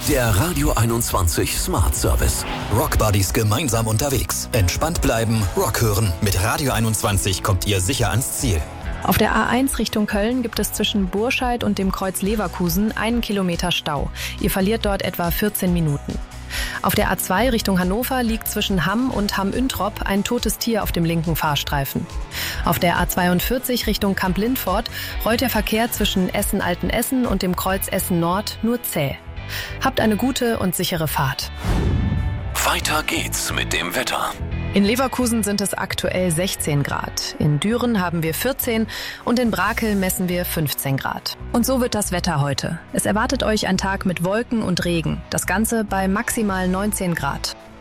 Der Radio 21 Smart Service. Rockbuddies gemeinsam unterwegs. Entspannt bleiben, Rock hören. Mit Radio 21 kommt ihr sicher ans Ziel. Auf der A1 Richtung Köln gibt es zwischen Burscheid und dem Kreuz Leverkusen 1 Kilometer Stau. Ihr verliert dort etwa 14 Minuten. Auf der A2 Richtung Hannover liegt zwischen Hamm und Hamm-Üntrop ein totes Tier auf dem linken Fahrstreifen. Auf der A42 Richtung Kamp-Lindfort rollt der Verkehr zwischen Essen-Altenessen und dem Kreuz Essen-Nord nur zäh. Habt eine gute und sichere Fahrt. Weiter geht's mit dem Wetter. In Leverkusen sind es aktuell 16 Grad. In Düren haben wir 14 und in Brakel messen wir 15 Grad. Und so wird das Wetter heute. Es erwartet euch ein Tag mit Wolken und Regen. Das Ganze bei maximal 19 Grad.